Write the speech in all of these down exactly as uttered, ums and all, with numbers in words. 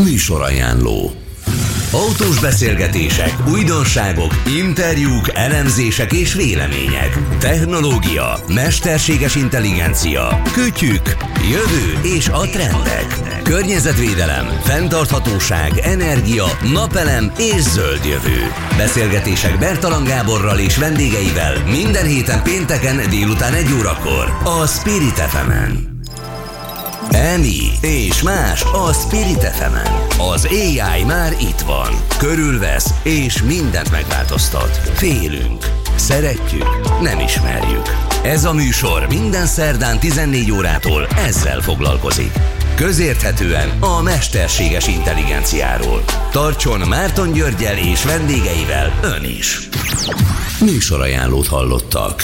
Műsorajánló. Autós beszélgetések, újdonságok, interjúk, elemzések és vélemények. Technológia, mesterséges intelligencia, kütyük, jövő és a trendek. Környezetvédelem, fenntarthatóság, energia, napelem és zöld jövő. Beszélgetések Bertalan Gáborral és vendégeivel minden héten pénteken délután egy órakor a Spirit ef emen. Emi és más a Spirit ef emen. Az á i már itt van. Körülvesz és mindent megváltoztat. Félünk, szeretjük, nem ismerjük. Ez a műsor minden szerdán tizennégy órától ezzel foglalkozik. Közérthetően a mesterséges intelligenciáról. Tartson Márton Györggyel és vendégeivel ön is. Műsorajánlót hallottak.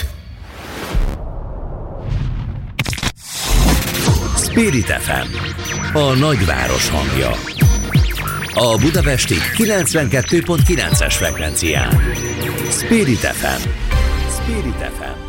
Spirit ef em, a nagyváros hangja. A budapesti kilencvenkettő pont kilences frekvencián. Spirit ef em. Spirit ef em.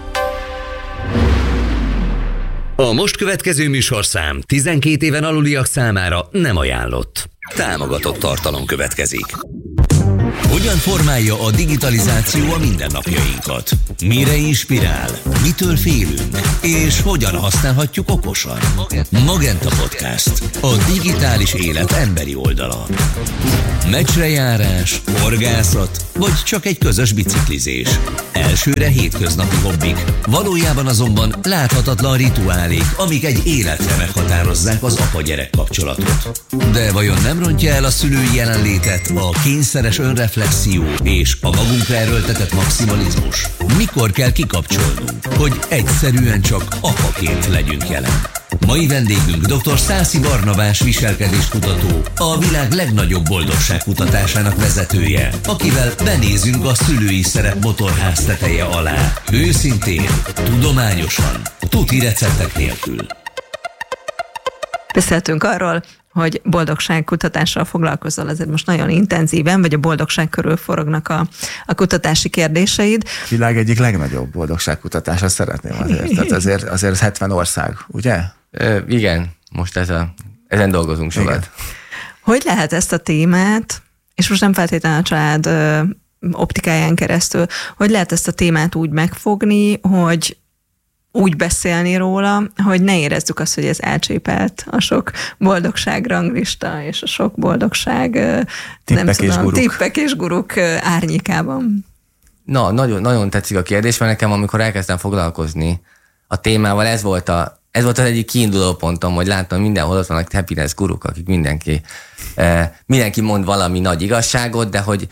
A most következő műsorszám tizenkét éven aluliak számára nem ajánlott. Támogatott tartalom következik. Hogyan formálja a digitalizáció a mindennapjainkat? Mire inspirál? Mitől félünk? És hogyan használhatjuk okosan? Magenta Podcast. A digitális élet emberi oldala. Meccsrejárás, horgászat, vagy csak egy közös biciklizés. Elsőre hétköznapi hobbik, valójában azonban láthatatlan rituálék, amik egy életre meghatározzák az apa-gyerek kapcsolatot. De vajon nem rontja el a szülői jelenlétet a kényszeres önreflexió és a magunkra erőltetett maximalizmus? Mikor kell kikapcsolnunk, hogy egyszerűen csak apaként legyünk jelen? Mai vendégünk dr. Szászi Barnabás viselkedéskutató, a világ legnagyobb boldogságkutatásának vezetője, akivel benézünk a szülői szerep motorház teteje alá. Őszintén, tudományosan, tuti receptek nélkül. Beszéltünk arról, hogy boldogságkutatással foglalkozol, azért most nagyon intenzíven, vagy a boldogság körül forognak a, a kutatási kérdéseid. Világ egyik legnagyobb boldogságkutatása szeretném azért. Tehát azért, azért hetven ország, ugye? Ö, igen, most ez a, ezen dolgozunk sokat. Igen. Hogy lehet ezt a témát, és most nem feltétlenül a család ö, optikáján keresztül, hogy lehet ezt a témát úgy megfogni, hogy úgy beszélni róla, hogy ne érezzük azt, hogy ez elcsépelt a sok boldogság ranglista és a sok boldogság tippek, nem tudom, és guruk. tippek és guruk árnyékában. Na, nagyon, nagyon tetszik a kérdés, mert nekem, amikor elkezdtem foglalkozni a témával, ez volt, a, ez volt az egyik kiinduló pontom, hogy láttam, mindenhol ott vannak happiness guruk, akik mindenki, eh, mindenki mond valami nagy igazságot, de hogy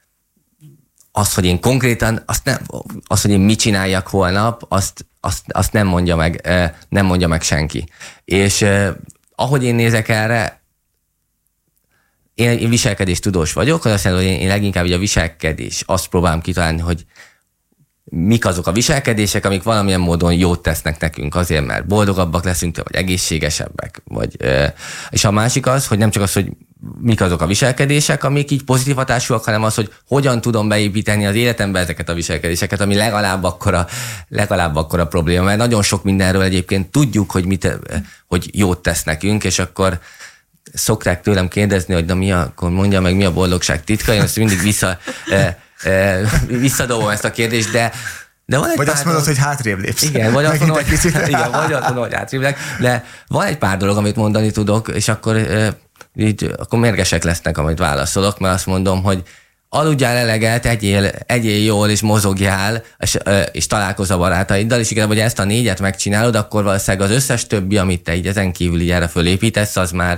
az, hogy én konkrétan, azt nem, az, hogy én mit csináljak holnap, azt, azt, azt nem mondja meg, nem mondja meg senki. És eh, ahogy én nézek erre, én, én viselkedéstudós vagyok, az azt jelenti, hogy én, én leginkább a viselkedés, azt próbálom kitalálni, hogy mik azok a viselkedések, amik valamilyen módon jót tesznek nekünk azért, mert boldogabbak leszünk, vagy egészségesebbek. Vagy, és a másik az, hogy nem csak az, hogy mik azok a viselkedések, amik így pozitív hatásúak, hanem az, hogy hogyan tudom beépíteni az életembe ezeket a viselkedéseket, ami legalább akkora, legalább akkora probléma. Mert nagyon sok mindenről egyébként tudjuk, hogy, mit, hogy jót tesz nekünk, és akkor szokták tőlem kérdezni, hogy na mi a, akkor mondja meg, mi a boldogság titka, én ezt mindig vissza... visszadobom ezt a kérdést, de, de van egy vagy pár azt mondod, dolog, hogy hátrébb lépsz. Igen, vagy azt mondom, hogy, igen, vagy azt mondom, hogy hátrébb lépsz, de van egy pár dolog, amit mondani tudok, és akkor, így, akkor mérgesek lesznek, amit válaszolok, mert azt mondom, hogy aludjál eleget, egyél, egyél jól, és mozogjál, és, és találkozz a barátaiddal, és igen, hogy ezt a négyet megcsinálod, akkor valószínűleg az összes többi, amit te így ezen kívül így erre fölépítesz, az már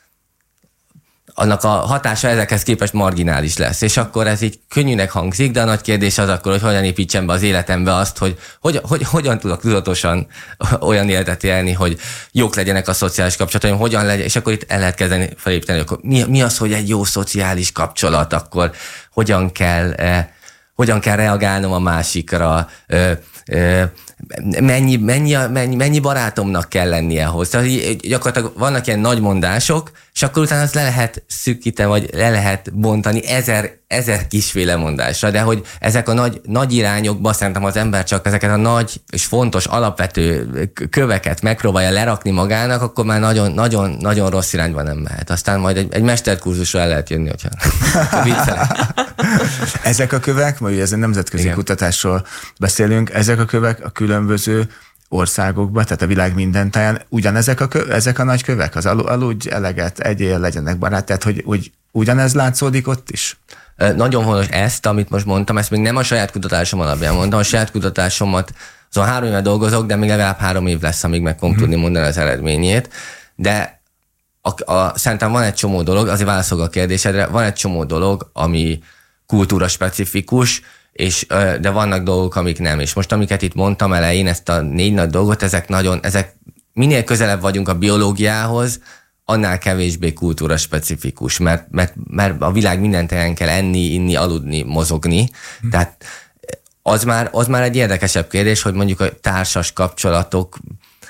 annak a hatása ezekhez képest marginális lesz. És akkor ez így könnyűnek hangzik, de a nagy kérdés az akkor, hogy hogyan építsem be az életembe azt, hogy, hogy, hogy hogyan tudok tudatosan olyan életet élni, hogy jók legyenek a szociális kapcsolataim, hogyan legyen, és akkor itt el lehet kezdeni felépíteni, akkor mi, mi az, hogy egy jó szociális kapcsolat, akkor hogyan kell, eh, hogyan kell reagálnom a másikra, eh, eh, Mennyi, mennyi, mennyi, mennyi barátomnak kell lennie ahhoz. Tehát gyakorlatilag vannak ilyen nagy mondások, és akkor utána azt le lehet szűkíteni, vagy le lehet bontani ezer ezer kisféle mondásra, de hogy ezek a nagy, nagy irányokban szerintem az ember csak ezeket a nagy és fontos alapvető köveket megpróbálja lerakni magának, akkor már nagyon, nagyon, nagyon rossz irányban nem mehet. Aztán majd egy, egy mesterkurzusra el lehet jönni, hogyha viccelek. Ezek a kövek, majd ez egy nemzetközi Igen. kutatásról beszélünk, ezek a kövek a különböző országokban, tehát a világ minden táján ugyanezek a, kö, ezek a nagy kövek, az alu, aludj eleget, egyél, legyenek barát, tehát hogy, hogy ugyanez látszódik ott is? Nagyon fontos ezt, amit most mondtam, ezt még nem a saját kutatásom alapján mondtam, a saját kutatásomat, szóval három éve dolgozok, de még legalább három év lesz, amíg meg fogom mm. tudni mondani az eredményét, de a, a, szerintem van egy csomó dolog, azért válaszolok a kérdésedre, van egy csomó dolog, ami kultúra specifikus, és, de vannak dolgok, amik nem. És most, amiket itt mondtam elején, ezt a négy nagy dolgot, ezek nagyon, ezek minél közelebb vagyunk a biológiához, annál kevésbé kultúra specifikus, mert, mert, mert a világ minden helyen kell enni, inni, aludni, mozogni. Hm. Tehát az már, az már egy érdekesebb kérdés, hogy mondjuk a társas kapcsolatok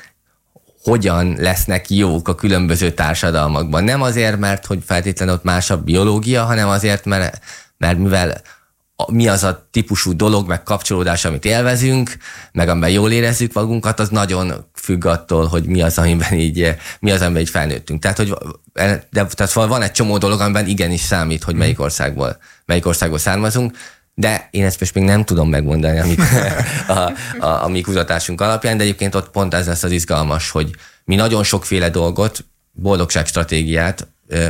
hogyan lesznek jók a különböző társadalmakban. Nem azért, mert hogy feltétlenül ott más a biológia, hanem azért, mert, mert mivel mi az a típusú dolog, meg kapcsolódás, amit élvezünk, meg amiben jól érezzük magunkat, az nagyon függ attól, hogy mi az, amiben így, mi az, amiben így felnőttünk. Tehát, hogy de, tehát van egy csomó dolog, amiben igenis számít, hogy melyik országból, melyik országból származunk, de én ezt most még nem tudom megmondani, amit a, a, a mi kutatásunk alapján, de egyébként ott pont ez lesz az izgalmas, hogy mi nagyon sokféle dolgot, boldogságstratégiát,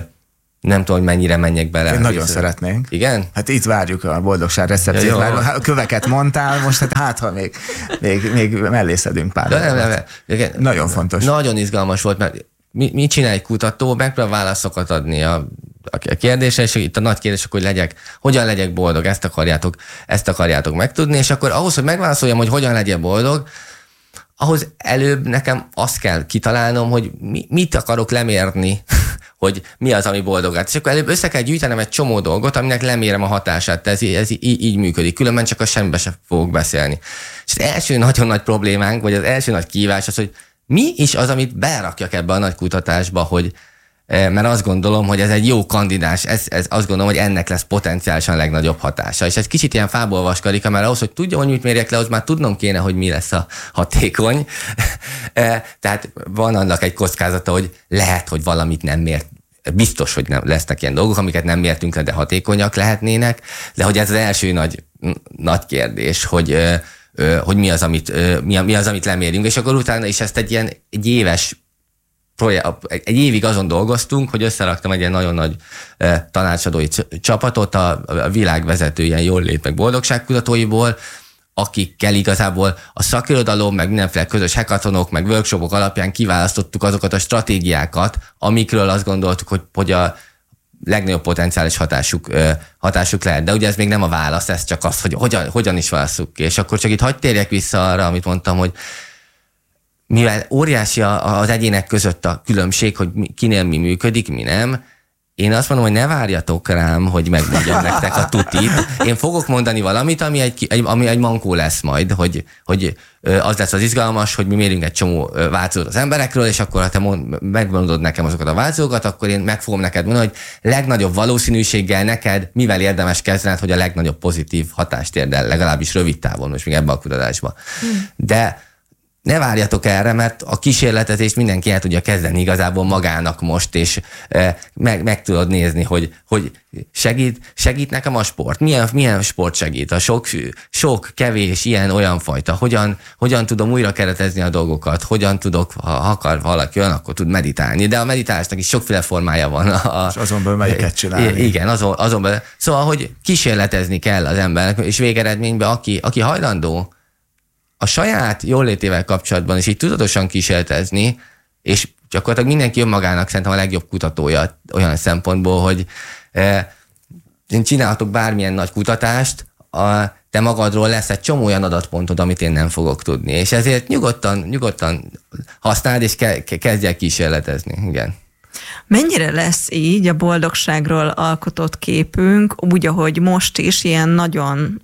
nem tudom, hogy mennyire menjek bele. Én nagyon szeretnénk. Igen? Hát itt várjuk a boldogság receptjét. Ja, a köveket mondtál, most hát, hát ha még, még, még mellé szedünk pár. De nem, nem, nem. Nagyon fontos. Nagyon izgalmas volt, mert mi, mi csinál egy kutató, megpróbál válaszokat adni a, a kérdésre, és itt a nagy kérdés, hogy legyek, hogyan legyek boldog, ezt akarjátok, ezt akarjátok megtudni, és akkor ahhoz, hogy megválaszoljam, hogy hogyan legyek boldog, ahhoz előbb nekem azt kell kitalálnom, hogy mi, mit akarok lemérni, hogy mi az, ami boldogát. És akkor előbb össze kell gyűjtenem egy csomó dolgot, aminek lemérem a hatását. Ez, ez így, így működik. Különben csak a semmibe sem fogok beszélni. És az első nagyon nagy problémánk, vagy az első nagy kihívás az, hogy mi is az, amit berakjak ebbe a nagy kutatásba, hogy, mert azt gondolom, hogy ez egy jó kandidás, ez, ez azt gondolom, hogy ennek lesz potenciálisan legnagyobb hatása. És ez kicsit ilyen fából vaskadik, mert ahhoz, hogy tudjam, hogy mit mérjek le, az már tudnom kéne, hogy mi lesz a hatékony. Tehát van annak egy kockázata, hogy lehet, hogy valamit nem mért. Biztos, hogy nem lesznek ilyen dolgok, amiket nem mértünk le, de hatékonyak lehetnének. De hogy ez az első nagy, nagy kérdés, hogy, hogy mi, az, amit, mi az, amit lemérjünk. És akkor utána is ezt egy ilyen egy éves egy évig azon dolgoztunk, hogy összeraktam egy ilyen nagyon nagy tanácsadói csapatot a világ vezető ilyen jól lét meg boldogságkutatóiból, akikkel igazából a szakirodalom, meg mindenféle közös hackathonok, meg workshopok alapján kiválasztottuk azokat a stratégiákat, amikről azt gondoltuk, hogy, hogy a legnagyobb potenciális hatásuk, hatásuk lehet. De ugye ez még nem a válasz, ez csak az, hogy hogyan, hogyan is válasszuk ki. És akkor csak itt hadd térjek vissza arra, amit mondtam, hogy mivel óriási az egyének között a különbség, hogy kinél mi működik, mi nem, én azt mondom, hogy ne várjatok rám, hogy megmondjam nektek a tutit. Én fogok mondani valamit, ami egy, ami egy mankó lesz majd, hogy, hogy az lesz az izgalmas, hogy mi mérünk egy csomó változót az emberekről, és akkor ha te mond, megmondod nekem azokat a változókat, akkor én meg fogom neked mondani, hogy legnagyobb valószínűséggel neked mivel érdemes kezdened, hogy a legnagyobb pozitív hatást érd el, legalábbis rövid távon, most még ebben a kutatásban. De ne várjatok erre, mert a kísérletezést mindenki el tudja kezdeni igazából magának most, és e, meg, meg tudod nézni, hogy, hogy segít, segít nekem a sport. Milyen, milyen sport segít? A sok, sok kevés, ilyen, olyan fajta. Hogyan, hogyan tudom újra keretezni a dolgokat? Hogyan tudok, ha akar valaki olyan, akkor tud meditálni. De a meditálásnak is sokféle formája van. A, és azon belül melyiket csinálni. Igen, azon, azon belül. Szóval, hogy kísérletezni kell az embernek, és végeredményben aki, aki hajlandó a saját jólétével kapcsolatban is így tudatosan kísérletezni, és gyakorlatilag mindenki önmagának szerintem a legjobb kutatója olyan szempontból, hogy e, csinálhatok bármilyen nagy kutatást, a, te magadról lesz egy csomó olyan adatpontod, amit én nem fogok tudni. És ezért nyugodtan, nyugodtan használd, és ke, ke, kezdj el kísérletezni. Igen. Mennyire lesz így a boldogságról alkotott képünk, úgy, ahogy most is, ilyen nagyon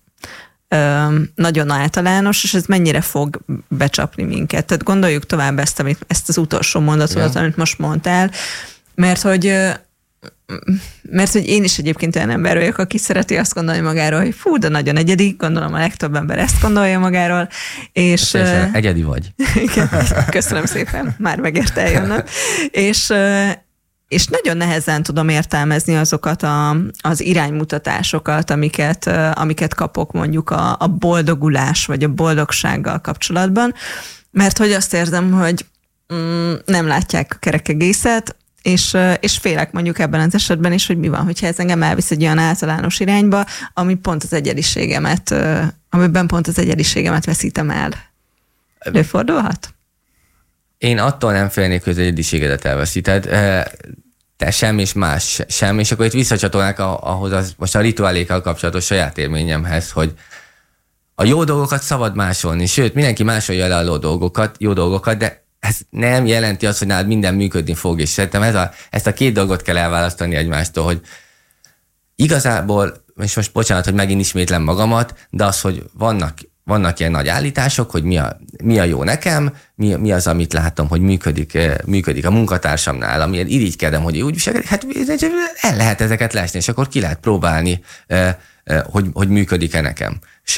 nagyon általános, és ez mennyire fog becsapni minket. Tehát gondoljuk tovább ezt, amit, ezt az utolsó mondatot, amit most mondtál, mert hogy mert hogy én is egyébként olyan ember vagyok, aki szereti azt gondolni magáról, hogy fú, de nagyon egyedi, gondolom a legtöbb ember ezt gondolja magáról, és... Egyedi vagy. Igen, köszönöm szépen, már megért eljönnöm. És, és nagyon nehezen tudom értelmezni azokat a, az iránymutatásokat, amiket, amiket kapok mondjuk a, a boldogulás vagy a boldogsággal kapcsolatban, mert hogy azt érzem, hogy mm, nem látják a kerek egészet, és, és félek mondjuk ebben az esetben is, hogy mi van, hogyha ez engem elvisz egy olyan általános irányba, ami pont az egyediségemet, amiben pont az egyediségemet veszítem el. Előfordulhat? Én attól nem félnék, hogy az egyediségedet elveszíted. Te sem és más sem, és akkor itt visszacsatolnák ahhoz az, most a rituálékkal kapcsolatos saját élményemhez, hogy a jó dolgokat szabad másolni, sőt, mindenki másolja le a jó dolgokat, jó dolgokat, de ez nem jelenti azt, hogy nálad minden működni fog, és szerintem ez a, ezt a két dolgot kell elválasztani egymástól, hogy igazából, és most bocsánat, hogy megint ismétlem magamat, de az, hogy vannak, vannak ilyen nagy állítások, hogy mi a, mi a jó nekem, mi, mi az, amit látom, hogy működik, működik a munkatársamnál, amilyen irigykedem, hogy úgy viselkedik, hát el lehet ezeket lesni, és akkor ki lehet próbálni, hogy, hogy működik-e nekem. És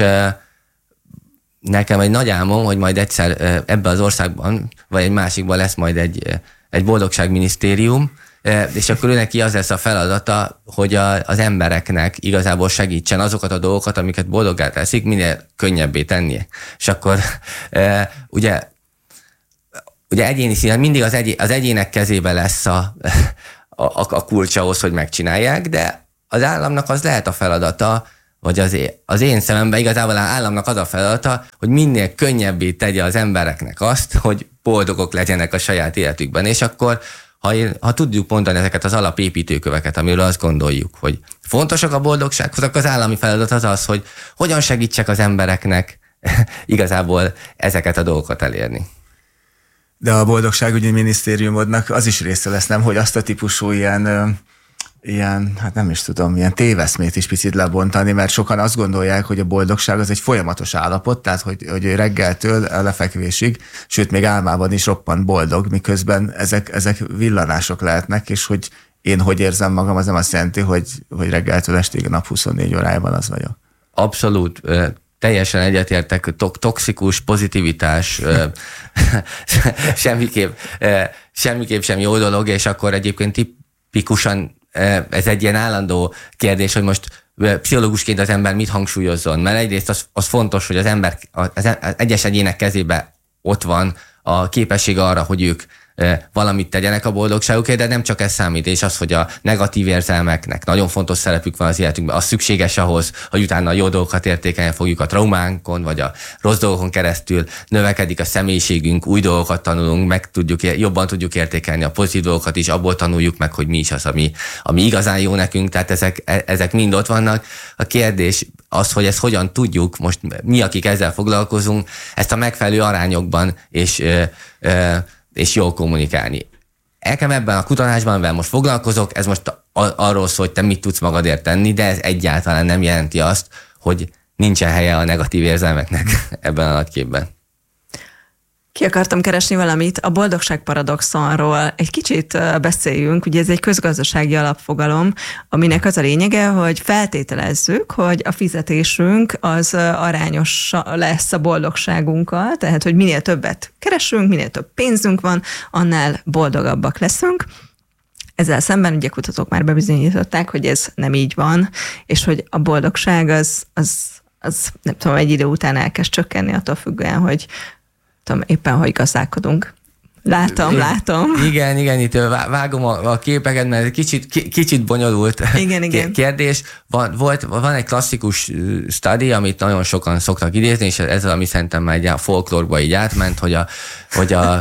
nekem egy nagy álmom, hogy majd egyszer ebben az országban, vagy egy másikban lesz majd egy, egy boldogságminisztérium, és akkor ő neki az lesz a feladata, hogy a, az embereknek igazából segítsen azokat a dolgokat, amiket boldoggá teszik, minél könnyebbé tennie. És akkor ugye, ugye egyéni szinten mindig az, egyé, az egyének kezében lesz a, a, a kulcs ahhoz, hogy megcsinálják, de az államnak az lehet a feladata, vagy az én, az én szememben igazából az államnak az a feladata, hogy minél könnyebbé tegye az embereknek azt, hogy boldogok legyenek a saját életükben. És akkor, ha, én, ha tudjuk mondani ezeket az alapépítőköveket, amiről azt gondoljuk, hogy fontosak a boldogsághoz, akkor az állami feladat az az, hogy hogyan segítsek az embereknek igazából ezeket a dolgokat elérni. De a boldogságügyi minisztériumodnak az is része lesz, nem, hogy azt a típusú ilyen... ilyen, hát nem is tudom, ilyen téveszmét is picit lebontani, mert sokan azt gondolják, hogy a boldogság az egy folyamatos állapot, tehát hogy, hogy reggeltől a lefekvésig, sőt még álmában is roppant boldog, miközben ezek, ezek villanások lehetnek, és hogy én hogy érzem magam, az nem azt jelenti, hogy, hogy reggeltől estig a nap huszonnégy órájában az vagyok. Abszolút. Teljesen egyetértek, toxikus pozitivitás semmiképp, semmiképp sem jó dolog, és akkor egyébként tipikusan ez egy ilyen állandó kérdés, hogy most pszichológusként az ember mit hangsúlyozzon, mert egyrészt az, az fontos, hogy az ember, az egyes egyének kezébe ott van a képesség arra, hogy ők valamit tegyenek a boldogságukért, de nem csak ez számít, és az, hogy a negatív érzelmeknek nagyon fontos szerepük van az életünkben, az szükséges ahhoz, hogy utána a jó dolgokat értékelni fogjuk a traumánkon, vagy a rossz dolgokon keresztül, növekedik a személyiségünk, új dolgokat tanulunk, meg tudjuk, jobban tudjuk értékelni a pozitív dolgokat is, abból tanuljuk meg, hogy mi is az, ami, ami igazán jó nekünk, tehát ezek, ezek mind ott vannak. A kérdés az, hogy ezt hogyan tudjuk, most mi, akik ezzel foglalkozunk, ezt a megfelelő arányokban és ö, ö, és jól kommunikálni. Nekem ebben a kutatásban, amivel most foglalkozok, ez most arról szól, hogy te mit tudsz magadért tenni, de ez egyáltalán nem jelenti azt, hogy nincsen helye a negatív érzelmeknek ebben a nagyképben. Ki akartam keresni valamit a boldogság paradoxonról. Egy kicsit beszéljünk, ugye ez egy közgazdasági alapfogalom, aminek az a lényege, hogy feltételezzük, hogy a fizetésünk az arányos lesz a boldogságunkkal, tehát hogy minél többet keresünk, minél több pénzünk van, annál boldogabbak leszünk. Ezzel szemben ugye kutatók már bebizonyították, hogy ez nem így van, és hogy a boldogság az, az, az nem tudom, egy idő után elkezd csökkenni attól függően, hogy tudom, éppen hogy gazdálkodunk. Látom, I- látom. Igen, igen, itt vágom a, a képeket, mert kicsit, kicsit bonyolult igen, igen. kérdés. Van, volt, van egy klasszikus study, amit nagyon sokan szoktak idézni, és ez az, ami szerintem már egy folklórba így átment, hogy a, hogy a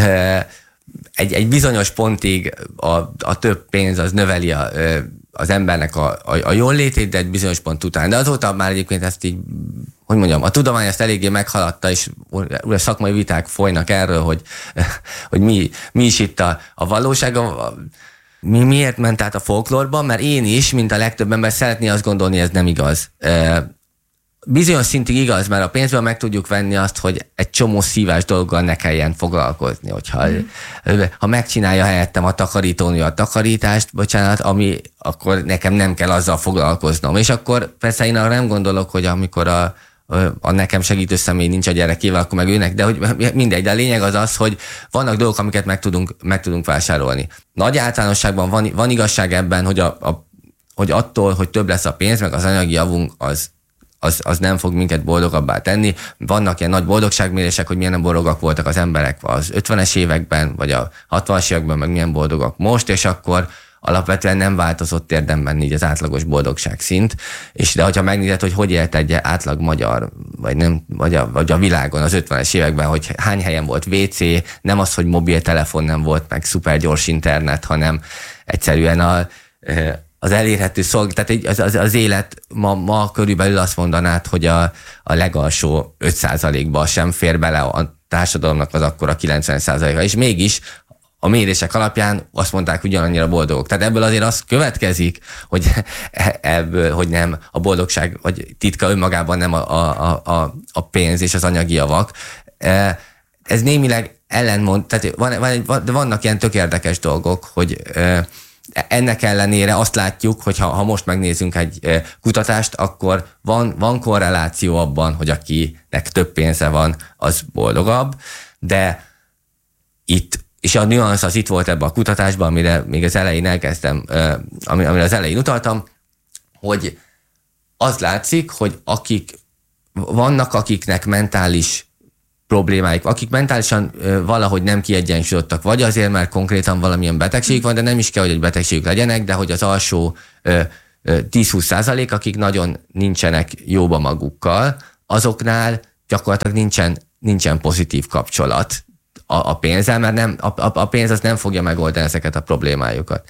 egy, egy bizonyos pontig a, a több pénz az növeli a, az embernek a, a, a jól létét, de egy bizonyos pont után. De azóta már egyébként ezt így, hogy mondjam, a tudomány ezt eléggé meghaladta, és a szakmai viták folynak erről, hogy, hogy mi, mi is itt a, a valóság. A, mi miért ment át a folklórban? Mert én is, mint a legtöbb ember szeretné azt gondolni, ez nem igaz. bizonyos szintig igaz, mert a pénzből meg tudjuk venni azt, hogy egy csomó szívás dologgal ne kelljen foglalkozni. Hogyha mm. ha megcsinálja helyettem a takarítónő a takarítást, bocsánat, ami akkor nekem nem kell azzal foglalkoznom. És akkor persze én arra nem gondolok, hogy amikor a, a nekem segítő személy nincs a gyerekével, akkor meg őnek, de hogy mindegy, de a lényeg az az, hogy vannak dolgok, amiket meg tudunk, meg tudunk vásárolni. Nagy általánosságban van, van igazság ebben, hogy, a, a, hogy attól, hogy több lesz a pénz, meg az anyagi javunk, az Az, az nem fog minket boldogabbá tenni. Vannak ilyen nagy boldogságmérések, hogy milyen boldogak voltak az emberek az ötvenes években, vagy a hatvanas években, meg milyen boldogak most, és akkor alapvetően nem változott érdemben így az átlagos boldogság szint. És de hogyha megnézed, hogy hogy élt egy átlag magyar, vagy, nem, vagy, a, vagy a világon az ötvenes években, hogy hány helyen volt vé cé, nem az, hogy mobiltelefon nem volt, meg szupergyors internet, hanem egyszerűen a az elérhető szolg, tehát az, az, az élet ma, ma körülbelül azt mondanád, hogy a, a legalsó öt százalékba sem fér bele a társadalomnak az akkora kilencven százaléka, és mégis a mérések alapján azt mondták, hogy ugyanannyira boldogok. Tehát ebből azért az következik, hogy ebből, hogy nem a boldogság, vagy titka önmagában nem a, a, a, a pénz és az anyagi javak. Ez némileg ellenmond, tehát van, van, vannak ilyen tök érdekes dolgok, hogy ennek ellenére azt látjuk, hogy ha, ha most megnézzünk egy kutatást, akkor van, van korreláció abban, hogy akinek több pénze van, az boldogabb, de itt, és a nüansz az itt volt ebben a kutatásban, amire még az elején elkezdtem, amire az elején utaltam, hogy az látszik, hogy akik vannak, akiknek mentális problémáik, akik mentálisan ö, valahogy nem kiegyensúlyozottak, vagy azért, mert konkrétan valamilyen betegségük van, de nem is kell, hogy egy betegségük legyenek, de hogy az alsó ö, ö, tíz-húsz százalék, akik nagyon nincsenek jóba magukkal, azoknál gyakorlatilag nincsen, nincsen pozitív kapcsolat a, a pénzzel, mert nem, a, a, a pénz az nem fogja megoldani ezeket a problémájukat.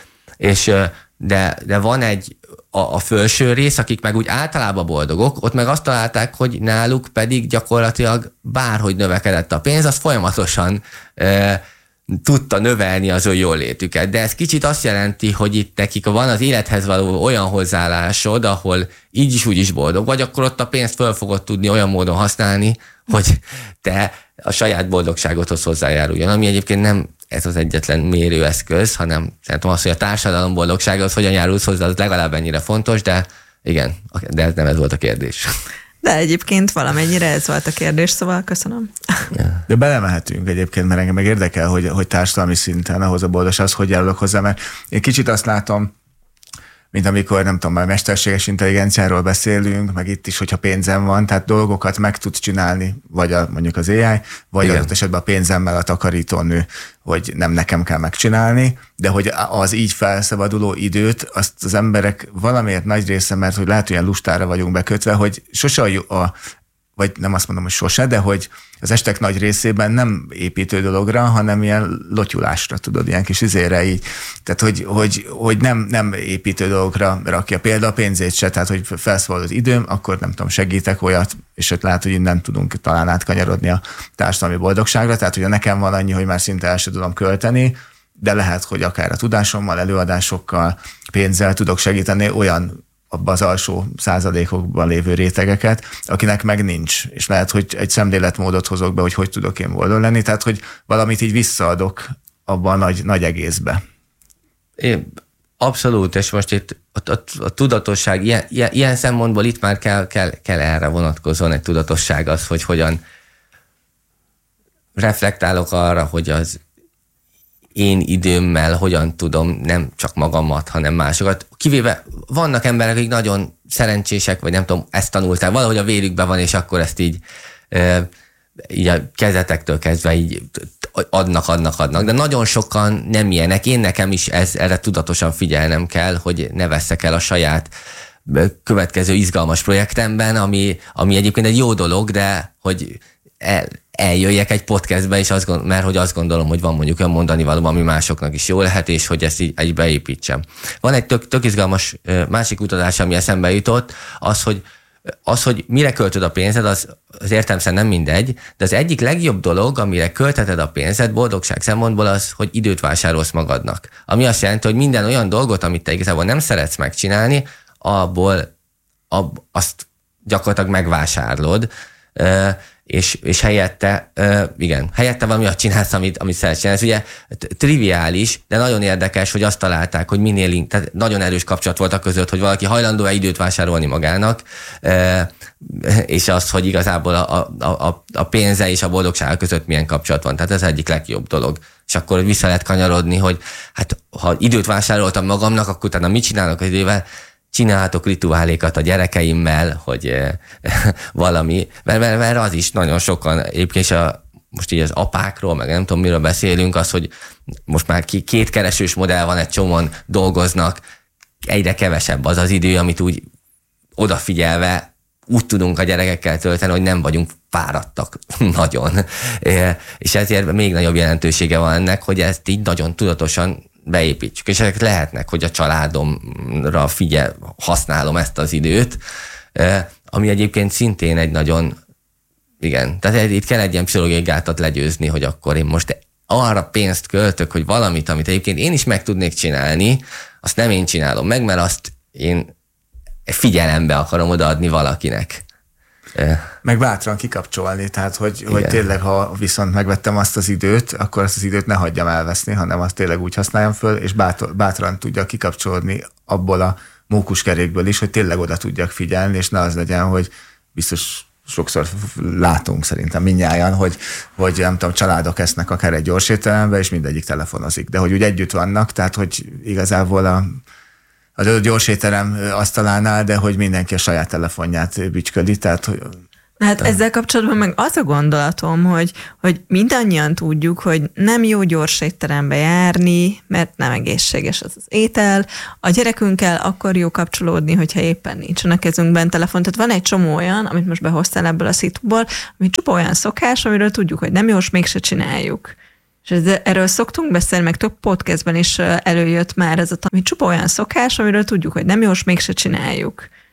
És ö, de, de van egy A, a felső rész, akik meg úgy általában boldogok, ott meg azt találták, hogy náluk pedig gyakorlatilag bárhogy növekedett a pénz, az folyamatosan e, tudta növelni az ő jólétüket. De ez kicsit azt jelenti, hogy itt nekik van az élethez való olyan hozzáállásod, ahol így is úgy is boldog vagy, akkor ott a pénzt föl fogod tudni olyan módon használni, hogy te a saját boldogságodhoz hozzájáruljon, ami egyébként nem ez az egyetlen mérőeszköz, hanem szerintem az, hogy a társadalom boldogsága az hogyan járulsz hozzá, az legalább ennyire fontos, de igen, de ez nem ez volt a kérdés. De egyébként valamennyire ez volt a kérdés, szóval köszönöm. Ja. De belemehetünk egyébként, mert engem meg érdekel, hogy, hogy társadalmi szinten ahhoz a boldogsághoz hogy járulok hozzá, mert én kicsit azt látom, mint amikor, nem tudom, már mesterséges intelligenciáról beszélünk, meg itt is, hogyha pénzem van, tehát dolgokat meg tudsz csinálni, vagy a, mondjuk az á i, vagy adott esetben a pénzemmel a takarítónő, hogy nem nekem kell megcsinálni, de hogy az így felszabaduló időt, azt az emberek valamiért nagy része, mert hogy lehet, hogy ilyen lustára vagyunk bekötve, hogy sose a, a vagy nem azt mondom, hogy sose, de hogy az estek nagy részében nem építő dologra, hanem ilyen lotyulásra, tudod, ilyen kis izére így. Tehát, hogy, hogy, hogy nem, nem építő dologra rakja például a pénzét se, tehát, hogy felszabadul az időm, akkor nem tudom, segítek olyat, és ott lehet, hogy innen tudunk talán átkanyarodni a társadalmi boldogságra, tehát, hogy nekem van annyi, hogy már szinte el sem tudom költeni, de lehet, hogy akár a tudásommal, előadásokkal, pénzzel tudok segíteni olyan abban az alsó százalékokban lévő rétegeket, akinek meg nincs. És lehet, hogy egy szemléletmódot hozok be, hogy hogy tudok én boldog lenni, tehát, hogy valamit így visszaadok abban a nagy, nagy egészbe. Én, abszolút, és most itt a, a, a tudatosság, ilyen, ilyen, ilyen szempontból itt már kell, kell, kell erre vonatkozóan egy tudatosság az, hogy hogyan reflektálok arra, hogy az én időmmel hogyan tudom nem csak magamat, hanem másokat. Kivéve vannak emberek, akik nagyon szerencsések, vagy nem tudom, ezt tanulták, valahogy a vérükben van, és akkor ezt így, e, így a kezetektől kezdve így adnak, adnak, adnak. De nagyon sokan nem ilyenek. Én nekem is ez, erre tudatosan figyelnem kell, hogy ne vesszek el a saját következő izgalmas projektemben, ami, ami egyébként egy jó dolog, de hogy el, eljöjjek egy podcastbe, és azt gond, mert hogy azt gondolom, hogy van mondjuk olyan mondani való, ami másoknak is jó lehet, és hogy ezt így, így beépítsem. Van egy tök, tök izgalmas másik kutatás, ami eszembe jutott, az, hogy az, hogy mire költöd a pénzed, az, az értelemszerűen nem mindegy, de az egyik legjobb dolog, amire költheted a pénzed boldogság szempontból az, hogy időt vásárolsz magadnak. Ami azt jelenti, hogy minden olyan dolgot, amit te igazából nem szeretsz megcsinálni, abból ab, azt gyakorlatilag megvásárlod, és, és helyette, igen, helyette valami olyat csinálsz, amit, amit szeretsz csinálni. Ez ugye triviális, de nagyon érdekes, hogy azt találták, hogy minél, tehát nagyon erős kapcsolat volt a között, hogy valaki hajlandó-e időt vásárolni magának, és az, hogy igazából a, a, a pénze és a boldogsága között milyen kapcsolat van. Tehát ez egyik legjobb dolog. És akkor vissza lehet kanyarodni, hogy hát ha időt vásároltam magamnak, akkor utána mit csinálok az idővel? Csinálhatok rituálékat a gyerekeimmel, hogy eh, valami, mert, mert, mert az is nagyon sokan, egyébként a, most így az apákról, meg nem tudom miről beszélünk, az, hogy most már két keresős modell van, egy csomóan dolgoznak, egyre kevesebb az az idő, amit úgy odafigyelve úgy tudunk a gyerekekkel tölteni, hogy nem vagyunk fáradtak nagyon. És ezért még nagyobb jelentősége van ennek, hogy ezt így nagyon tudatosan beépítsük. És ezek lehetnek, hogy a családomra figyel, használom ezt az időt, ami egyébként szintén egy nagyon, igen, tehát itt kell egy ilyen pszichológiai gátat legyőzni, hogy akkor én most arra pénzt költök, hogy valamit, amit egyébként én is meg tudnék csinálni, azt nem én csinálom meg, mert azt én figyelembe akarom odaadni valakinek. Meg bátran kikapcsolni, tehát hogy, hogy tényleg, ha viszont megvettem azt az időt, akkor azt az időt ne hagyjam elveszni, hanem azt tényleg úgy használjam föl, és bátor, bátran tudja kikapcsolódni abból a mókuskerékből is, hogy tényleg oda tudjak figyelni, és ne az legyen, hogy biztos sokszor látunk szerintem mindnyájan, hogy, hogy nem tudom, családok esznek akár egy gyors étterembe, és mindegyik telefonozik, de hogy úgy együtt vannak, tehát hogy igazából a az gyors étterem asztalánál, de hogy mindenki a saját telefonját bütyköli, tehát hogy... Hát ezzel kapcsolatban meg az a gondolatom, hogy, hogy mindannyian tudjuk, hogy nem jó gyors étterembe járni, mert nem egészséges az az étel. A gyerekünkkel akkor jó kapcsolódni, hogyha éppen nincsen a kezünkben telefon. Tehát van egy csomó olyan, amit most behoztál ebből a szituból, ami csupa olyan szokás, amiről tudjuk, hogy nem jó, és mégse csináljuk. És erről szoktunk beszélni, meg több podcastben is előjött már ez a, ami csupa olyan szokás, amiről tudjuk, hogy nem jó, és mégse csináljuk.